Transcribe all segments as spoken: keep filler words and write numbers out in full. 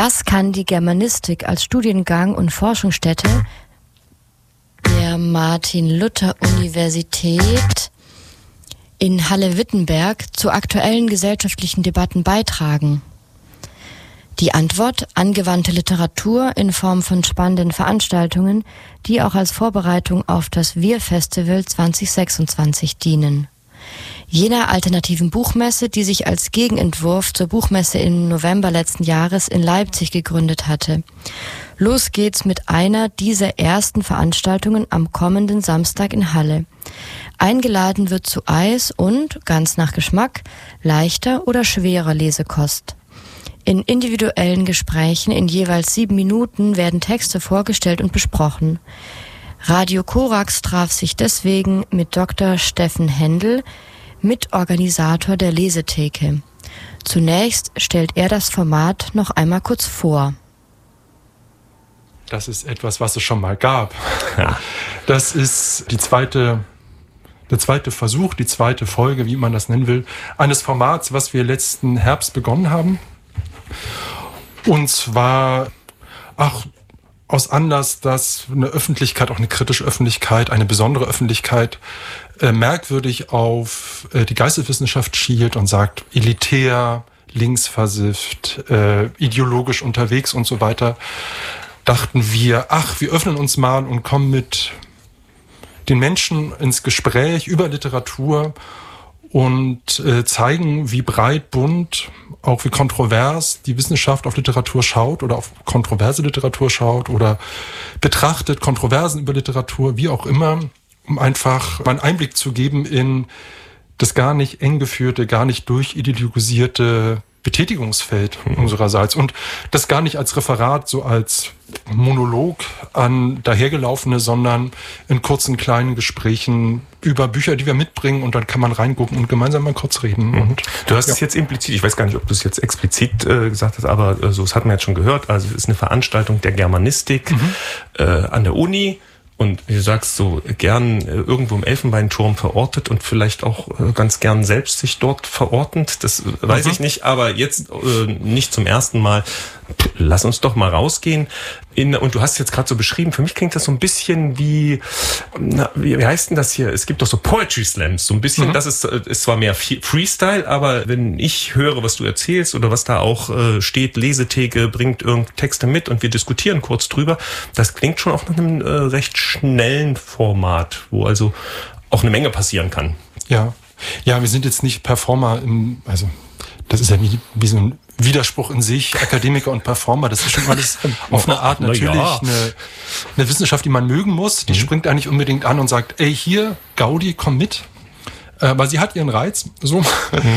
Was kann die Germanistik als Studiengang und Forschungsstätte der Martin-Luther-Universität in Halle-Wittenberg zu aktuellen gesellschaftlichen Debatten beitragen? Die Antwort: angewandte Literatur in Form von spannenden Veranstaltungen, die auch als Vorbereitung auf das Wir-Festival zwanzig sechsundzwanzig dienen. Jener alternativen Buchmesse, die sich als Gegenentwurf zur Buchmesse im November letzten Jahres in Leipzig gegründet hatte. Los geht's mit einer dieser ersten Veranstaltungen am kommenden Samstag in Halle. Eingeladen wird zu Eis und, ganz nach Geschmack, leichter oder schwerer Lesekost. In individuellen Gesprächen in jeweils sieben Minuten werden Texte vorgestellt und besprochen. Radio Korax traf sich deswegen mit Doktor Steffen Händel, Mitorganisator der Lesetheke. Zunächst stellt er das Format noch einmal kurz vor. Das ist etwas, was es schon mal gab. Das ist die zweite, der zweite Versuch, die zweite Folge, wie man das nennen will, eines Formats, was wir letzten Herbst begonnen haben. Und zwar, ach, aus Anlass, dass eine Öffentlichkeit, auch eine kritische Öffentlichkeit, eine besondere Öffentlichkeit äh, merkwürdig auf äh, die Geisteswissenschaft schielt und sagt, elitär, linksversifft, äh, ideologisch unterwegs und so weiter, dachten wir, ach, wir öffnen uns mal und kommen mit den Menschen ins Gespräch über Literatur und äh, zeigen, wie breit, bunt, auch wie kontrovers die Wissenschaft auf Literatur schaut oder auf kontroverse Literatur schaut oder betrachtet Kontroversen über Literatur, wie auch immer, um einfach einen Einblick zu geben in das gar nicht eng geführte, gar nicht durchideologisierte Betätigungsfeld unsererseits und das gar nicht als Referat, so als Monolog an dahergelaufene, sondern in kurzen, kleinen Gesprächen über Bücher, die wir mitbringen und dann kann man reingucken und gemeinsam mal kurz reden. Mhm. Und, du hast ja. es jetzt implizit, ich weiß gar nicht, ob du es jetzt explizit äh, gesagt hast, aber äh, so, das hat man jetzt schon gehört, also es ist eine Veranstaltung der Germanistik mhm. äh, an der Uni. Und wie du sagst, so gern äh, irgendwo im Elfenbeinturm verortet und vielleicht auch äh, ganz gern selbst sich dort verortend. Das äh, weiß mhm. ich nicht, aber jetzt äh, nicht zum ersten Mal. Lass uns doch mal rausgehen. In, und du hast jetzt gerade so beschrieben, für mich klingt das so ein bisschen wie, na, wie, wie heißt denn das hier? Es gibt doch so Poetry Slams, so ein bisschen, mhm. das ist, ist zwar mehr Freestyle, aber wenn ich höre, was du erzählst oder was da auch äh, steht, Lesetheke bringt irgendeine Texte mit und wir diskutieren kurz drüber, das klingt schon auch nach einem äh, recht schnellen Format, wo also auch eine Menge passieren kann. Ja, ja, wir sind jetzt nicht Performer im, also das ist ja wie, wie so ein Widerspruch in sich, Akademiker und Performer, das ist schon alles auf eine Art natürlich ja. eine, eine Wissenschaft, die man mögen muss. Die mhm. springt eigentlich unbedingt an und sagt, ey, hier, Gaudi, komm mit. Äh, weil sie hat ihren Reiz. so mhm.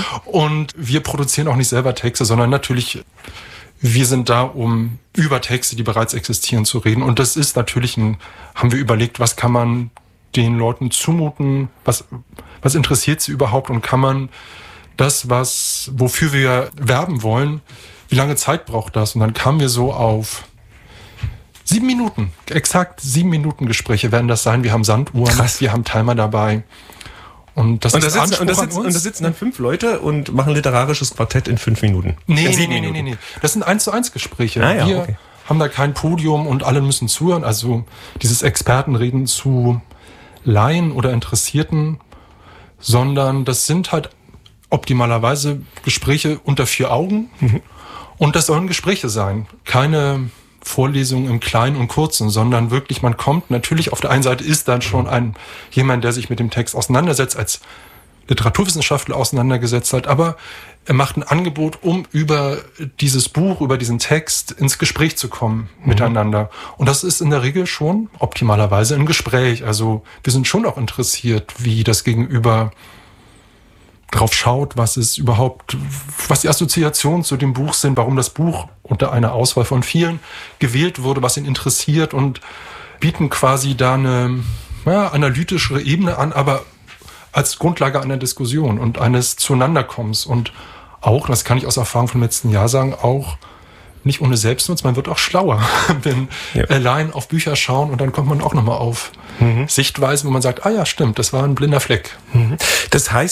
Und wir produzieren auch nicht selber Texte, sondern natürlich, wir sind da, um über Texte, die bereits existieren, zu reden. Und das ist natürlich ein, haben wir überlegt, was kann man den Leuten zumuten, was, was interessiert sie überhaupt und kann man das, was, wofür wir werben wollen, wie lange Zeit braucht das? Und dann kamen wir so auf sieben Minuten, exakt sieben Minuten Gespräche werden das sein. Wir haben Sanduhren, Krass. wir haben Timer dabei. Und das und ist da Anspruch sitzen, und da an sitzen, uns. Und da sitzen dann fünf Leute und machen literarisches Quartett in fünf Minuten. Nee, in nee, sieben nee, Minuten. nee, nee. Das sind eins zu eins Gespräche. Ah, ja, wir okay. haben da kein Podium und alle müssen zuhören. Also dieses Expertenreden zu Laien oder Interessierten, sondern das sind halt optimalerweise Gespräche unter vier Augen. Mhm. Und das sollen Gespräche sein. Keine Vorlesungen im Kleinen und Kurzen, sondern wirklich, man kommt, natürlich auf der einen Seite ist dann schon ein jemand, der sich mit dem Text auseinandersetzt, als Literaturwissenschaftler auseinandergesetzt hat, aber er macht ein Angebot, um über dieses Buch, über diesen Text ins Gespräch zu kommen mhm. miteinander. Und das ist in der Regel schon optimalerweise ein Gespräch. Also wir sind schon auch interessiert, wie das Gegenüber drauf schaut, was es überhaupt, was die Assoziationen zu dem Buch sind, warum das Buch unter einer Auswahl von vielen gewählt wurde, was ihn interessiert und bieten quasi da eine ja, analytischere Ebene an, aber als Grundlage einer Diskussion und eines Zueinanderkommens und auch, das kann ich aus Erfahrung vom letzten Jahr sagen, auch nicht ohne Selbstnutz, man wird auch schlauer, wenn ja. allein auf Bücher schauen und dann kommt man auch nochmal auf mhm. Sichtweisen, wo man sagt, ah ja, stimmt, das war ein blinder Fleck. Mhm. Das heißt,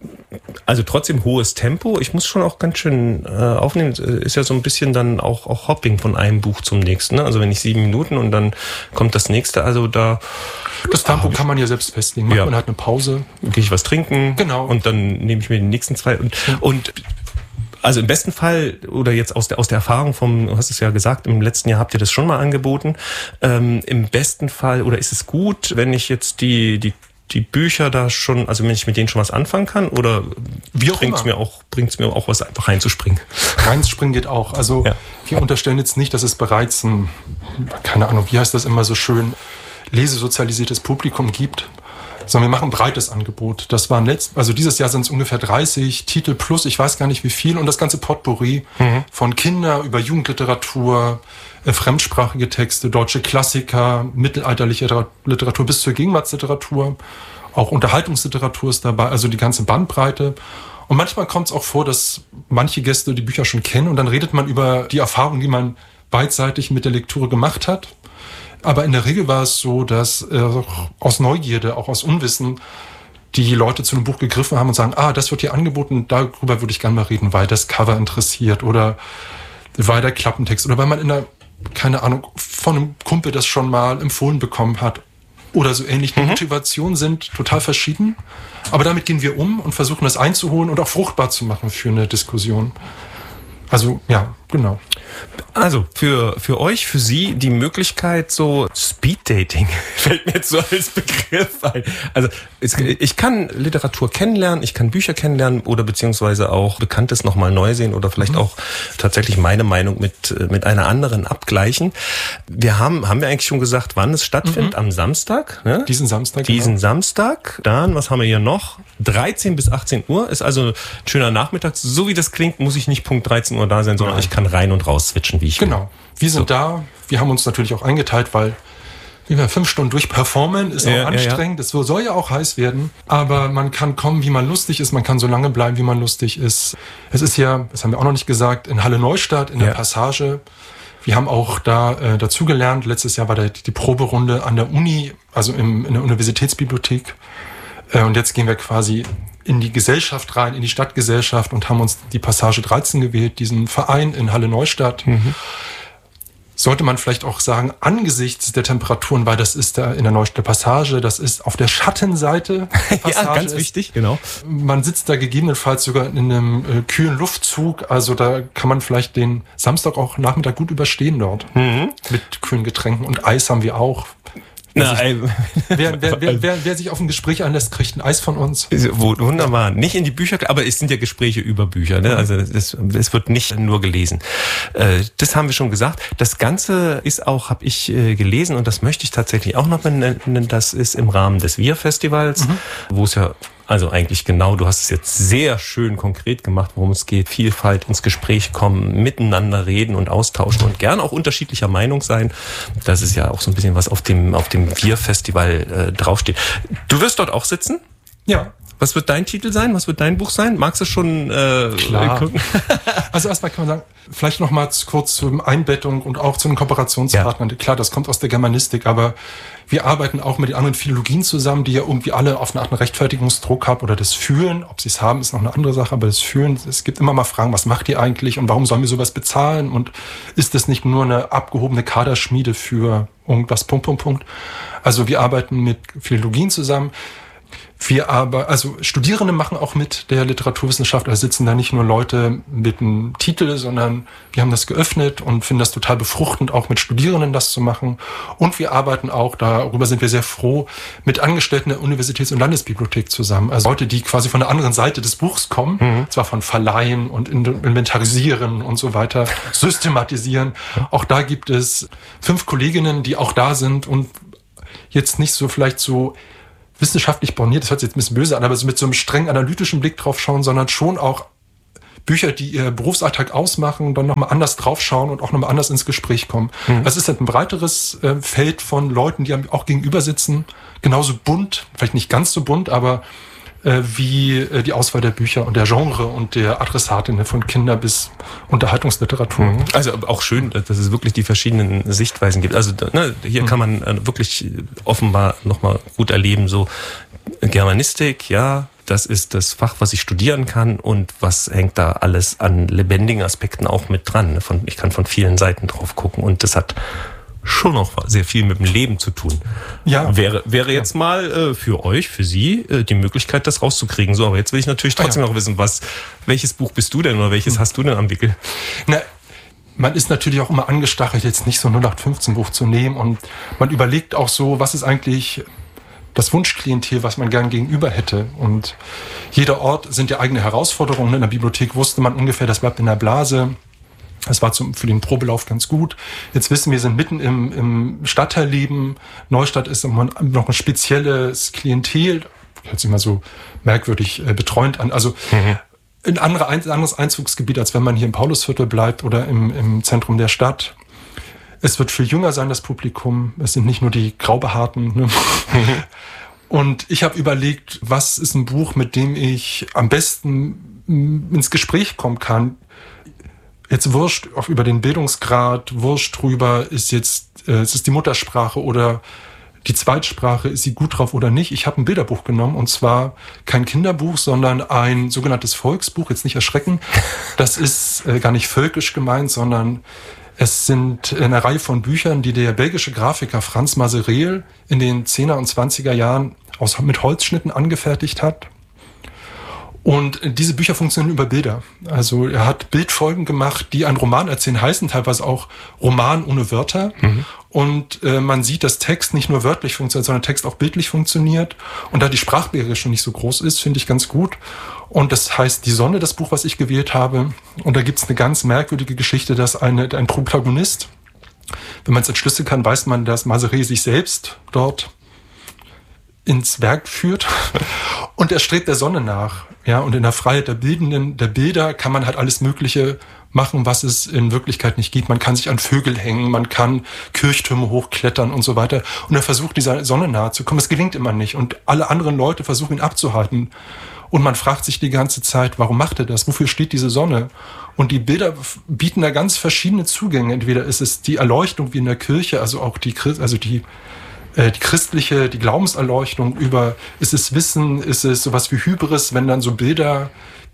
Also trotzdem hohes Tempo. Ich muss schon auch ganz schön äh, aufnehmen. Ist ja so ein bisschen dann auch, auch Hopping von einem Buch zum nächsten. Ne? Also wenn ich sieben Minuten und dann kommt das nächste. Also da... Das Tempo kann man ja selbst festlegen. Macht ja. man halt eine Pause. Gehe ich was trinken. Genau. Und dann nehme ich mir die nächsten zwei. Und, ja. und also im besten Fall, oder jetzt aus der, aus der Erfahrung vom, du hast es ja gesagt, im letzten Jahr habt ihr das schon mal angeboten. Ähm, im besten Fall, oder ist es gut, wenn ich jetzt die, die die Bücher da schon, also wenn ich mit denen schon was anfangen kann, oder bringt es mir auch, bringt's mir auch was, einfach reinzuspringen? Reinzuspringen geht auch. Also ja. wir unterstellen jetzt nicht, dass es bereits ein, keine Ahnung, wie heißt das immer so schön, lesesozialisiertes Publikum gibt, sondern wir machen ein breites Angebot. Das waren letzt, also dieses Jahr sind es ungefähr dreißig Titel plus, ich weiß gar nicht wie viel, und das ganze Potpourri mhm. von Kinder über Jugendliteratur, äh, fremdsprachige Texte, deutsche Klassiker, mittelalterliche Literatur bis zur Gegenwartsliteratur, auch Unterhaltungsliteratur ist dabei, also die ganze Bandbreite. Und manchmal kommt es auch vor, dass manche Gäste die Bücher schon kennen und dann redet man über die Erfahrungen, die man beidseitig mit der Lektüre gemacht hat. Aber in der Regel war es so, dass äh, aus Neugierde, auch aus Unwissen, die Leute zu einem Buch gegriffen haben und sagen, ah, das wird hier angeboten, darüber würde ich gerne mal reden, weil das Cover interessiert oder weil der Klappentext oder weil man in der, keine Ahnung, von einem Kumpel das schon mal empfohlen bekommen hat oder so ähnlich. Die mhm. Motivationen sind total verschieden, aber damit gehen wir um und versuchen das einzuholen und auch fruchtbar zu machen für eine Diskussion. Also, ja, genau. Also, für, für euch, für Sie, die Möglichkeit, so Speeddating fällt mir jetzt so als Begriff ein. Also, es, ich kann Literatur kennenlernen, ich kann Bücher kennenlernen oder beziehungsweise auch Bekanntes nochmal neu sehen oder vielleicht mhm. auch tatsächlich meine Meinung mit, mit einer anderen abgleichen. Wir haben, haben wir eigentlich schon gesagt, wann es stattfindet? Mhm. Am Samstag, ne? Diesen Samstag, Diesen genau. Samstag. Dann, was haben wir hier noch? dreizehn bis achtzehn Uhr ist also ein schöner Nachmittag. So wie das klingt, muss ich nicht Punkt dreizehn Uhr da sein, sondern Nein. ich kann rein und raus switchen, wie ich will. Genau. Wir sind so. da. Wir haben uns natürlich auch eingeteilt, weil wie wir fünf Stunden durchperformen, ist ja, auch anstrengend. Es ja, ja. soll ja auch heiß werden. Aber man kann kommen, wie man lustig ist. Man kann so lange bleiben, wie man lustig ist. Es ist ja, das haben wir auch noch nicht gesagt, in Halle Neustadt, in ja. der Passage. Wir haben auch da äh, dazugelernt. Letztes Jahr war da die Proberunde an der Uni, also im, in der Universitätsbibliothek. Äh, und jetzt gehen wir quasi in die Gesellschaft rein, in die Stadtgesellschaft und haben uns die Passage dreizehn gewählt, diesen Verein in Halle Neustadt. Mhm. Sollte man vielleicht auch sagen, angesichts der Temperaturen, weil das ist da in der Neustädter Passage, das ist auf der Schattenseite der Passage. Ja, ganz wichtig, genau. Man sitzt da gegebenenfalls sogar in einem äh, kühlen Luftzug, also da kann man vielleicht den Samstag auch Nachmittag gut überstehen dort. Mhm. Mit kühlen Getränken und Eis haben wir auch. Wer, Na, sich, wer, wer, wer, wer, wer sich auf ein Gespräch einlässt, kriegt ein Eis von uns. Wunderbar. Nicht in die Bücher, aber es sind ja Gespräche über Bücher. Ne? Also es, es wird nicht nur gelesen. Das haben wir schon gesagt. Das Ganze ist auch, habe ich gelesen, und das möchte ich tatsächlich auch noch benennen, das ist im Rahmen des W I R-Festivals, mhm. wo es ja also eigentlich genau, du hast es jetzt sehr schön konkret gemacht, worum es geht. Vielfalt, ins Gespräch kommen, miteinander reden und austauschen und gern auch unterschiedlicher Meinung sein. Das ist ja auch so ein bisschen, was auf dem auf dem W I R-Festival äh, draufsteht. Du wirst dort auch sitzen? Ja. Was wird dein Titel sein? Was wird dein Buch sein? Magst du schon äh, Klar. gucken? Also erstmal kann man sagen, vielleicht noch mal kurz zur Einbettung und auch zu den Kooperationspartnern. Ja. Klar, das kommt aus der Germanistik, aber wir arbeiten auch mit den anderen Philologien zusammen, die ja irgendwie alle auf eine Art einen Rechtfertigungsdruck haben oder das Fühlen. Ob sie es haben, ist noch eine andere Sache, aber das Fühlen, es gibt immer mal Fragen, was macht ihr eigentlich und warum sollen wir sowas bezahlen und ist das nicht nur eine abgehobene Kaderschmiede für irgendwas, Punkt, Punkt, Punkt. Also wir arbeiten mit Philologien zusammen. Wir aber, also Studierende machen auch mit der Literaturwissenschaft, also sitzen da nicht nur Leute mit einem Titel, sondern wir haben das geöffnet und finden das total befruchtend, auch mit Studierenden das zu machen. Und wir arbeiten auch, darüber sind wir sehr froh, mit Angestellten der Universitäts- und Landesbibliothek zusammen. Also Leute, die quasi von der anderen Seite des Buchs kommen, mhm. zwar von Verleihen und Inventarisieren und so weiter, systematisieren. Auch da gibt es fünf Kolleginnen, die auch da sind und jetzt nicht so vielleicht so wissenschaftlich borniert, das hört sich jetzt ein bisschen böse an, aber so mit so einem streng analytischen Blick drauf schauen, sondern schon auch Bücher, die ihr Berufsalltag ausmachen, dann nochmal anders draufschauen und auch nochmal anders ins Gespräch kommen. Mhm. Also es ist halt ein breiteres äh, Feld von Leuten, die auch gegenüber sitzen, genauso bunt, vielleicht nicht ganz so bunt, aber äh, wie äh, die Auswahl der Bücher und der Genre und der Adressatinnen von Kinder bis Unterhaltungsliteratur. Mhm. Also auch schön, dass es wirklich die verschiedenen Sichtweisen gibt. Also ne, hier mhm. kann man äh, wirklich offenbar nochmal gut erleben, so Germanistik, ja, das ist das Fach, was ich studieren kann und was hängt da alles an lebendigen Aspekten auch mit dran. Von, ich kann von vielen Seiten drauf gucken und das hat schon noch sehr viel mit dem Leben zu tun. Ja. Wäre, wäre jetzt mal äh, für euch, für Sie, äh, die Möglichkeit, das rauszukriegen. So, aber jetzt will ich natürlich trotzdem ja. noch wissen, was, welches Buch bist du denn oder welches hm. hast du denn am Wickel? Na, man ist natürlich auch immer angestachelt, jetzt nicht so ein null acht fünfzehn Buch zu nehmen und man überlegt auch so, was ist eigentlich das Wunschklientel, was man gern gegenüber hätte. Und jeder Ort sind ja eigene Herausforderungen. In der Bibliothek wusste man ungefähr, das bleibt in der Blase. Das war zum, für den Probelauf ganz gut. Jetzt wissen wir, wir sind mitten im, im Stadtteilleben. Neustadt ist noch ein spezielles Klientel. Hört sich mal so merkwürdig äh, betreuend an. Also mhm. ein, andere, ein anderes Einzugsgebiet, als wenn man hier im Paulusviertel bleibt oder im, im Zentrum der Stadt. Es wird viel jünger sein, das Publikum. Es sind nicht nur die Graubehaarten. Ne? Mhm. Und ich habe überlegt, was ist ein Buch, mit dem ich am besten ins Gespräch kommen kann. Jetzt wurscht auch über den Bildungsgrad, wurscht drüber, ist jetzt, äh, ist es die Muttersprache oder die Zweitsprache, ist sie gut drauf oder nicht. Ich habe ein Bilderbuch genommen und zwar kein Kinderbuch, sondern ein sogenanntes Volksbuch, jetzt nicht erschrecken. Das ist äh, gar nicht völkisch gemeint, sondern es sind eine Reihe von Büchern, die der belgische Grafiker Frans Mazereel in den zehner und zwanziger Jahren aus, mit Holzschnitten angefertigt hat. Und diese Bücher funktionieren über Bilder. Also er hat Bildfolgen gemacht, die einen Roman erzählen, heißen teilweise auch Roman ohne Wörter. Mhm. Und äh, man sieht, dass Text nicht nur wörtlich funktioniert, sondern Text auch bildlich funktioniert. Und da die Sprachbarriere schon nicht so groß ist, finde ich ganz gut. Und das heißt Die Sonne, das Buch, was ich gewählt habe. Und da gibt's eine ganz merkwürdige Geschichte, dass eine, ein Protagonist, wenn man es entschlüsseln kann, weiß man, dass Mazereel sich selbst dort ins Werk führt und er strebt der Sonne nach. Ja, und in der Freiheit der Bildenden, der Bilder kann man halt alles Mögliche machen, was es in Wirklichkeit nicht gibt. Man kann sich an Vögel hängen, man kann Kirchtürme hochklettern und so weiter. Und er versucht, dieser Sonne nahe zu kommen. Es gelingt immer nicht. Und alle anderen Leute versuchen, ihn abzuhalten. Und man fragt sich die ganze Zeit, warum macht er das? Wofür steht diese Sonne? Und die Bilder bieten da ganz verschiedene Zugänge. Entweder ist es die Erleuchtung wie in der Kirche, also auch die, also die, die christliche, die Glaubenserleuchtung über, ist es Wissen, ist es sowas wie Hybris, wenn dann so Bilder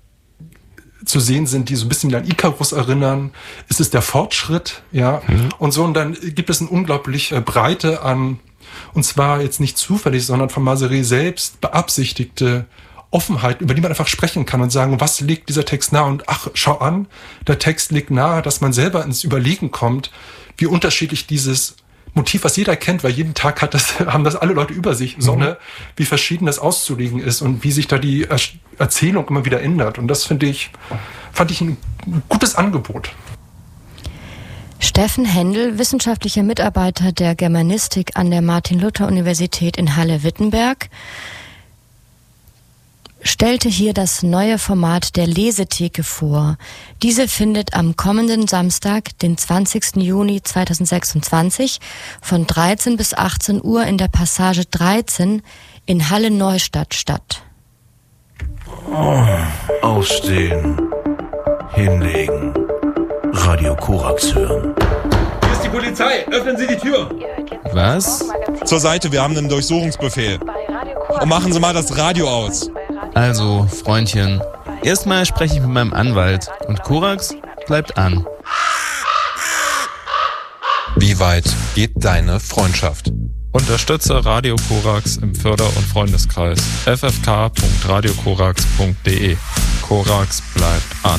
zu sehen sind, die so ein bisschen an Ikarus erinnern, ist es der Fortschritt, ja, mhm. und so, und dann gibt es eine unglaubliche Breite an, und zwar jetzt nicht zufällig, sondern von Mazereel selbst beabsichtigte Offenheit, über die man einfach sprechen kann und sagen, was legt dieser Text nahe, und ach, schau an, der Text legt nahe, dass man selber ins Überlegen kommt, wie unterschiedlich dieses Motiv, was jeder kennt, weil jeden Tag hat das, haben das alle Leute über sich, Sonne, mhm. wie verschieden das auszulegen ist und wie sich da die er- Erzählung immer wieder ändert. Und das finde ich, fand ich ein gutes Angebot. Steffen Händel, wissenschaftlicher Mitarbeiter der Germanistik an der Martin-Luther-Universität in Halle-Wittenberg, stellte hier das neue Format der Lesetheke vor. Diese findet am kommenden Samstag, den zwanzigsten Juni zweitausendsechsundzwanzig, von dreizehn bis achtzehn Uhr in der Passage dreizehn in Halle-Neustadt statt. Oh, aufstehen, hinlegen, Radio Korax hören. Hier ist die Polizei, öffnen Sie die Tür. Was? Zur Seite, wir haben einen Durchsuchungsbefehl. Und machen Sie mal das Radio aus. Also, Freundchen, erstmal spreche ich mit meinem Anwalt und Korax bleibt an. Wie weit geht deine Freundschaft? Unterstütze Radio Korax im Förder- und Freundeskreis f f k punkt radio korax punkt d e. Korax bleibt an.